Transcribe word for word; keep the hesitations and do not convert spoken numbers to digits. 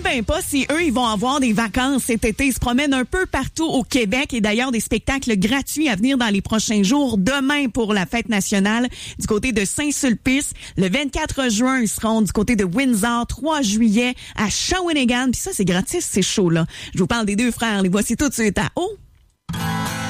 ben pas si eux, ils vont avoir des vacances cet été. Ils se promènent un peu partout au Québec et d'ailleurs des spectacles gratuits à venir dans les prochains jours. Demain pour la fête nationale du côté de Saint-Sulpice. Le vingt-quatre juin, ils seront du côté de Windsor. trois juillet à Shawinigan. Puis ça, c'est gratis, ces shows-là. Je vous parle des deux frères. Les voici tout de suite à O.